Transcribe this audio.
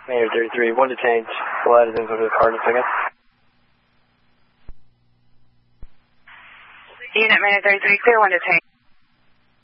Mayor 33, 1 detained. Glad to go to the car in a second. Unit Mayor 33, clear 1 detained.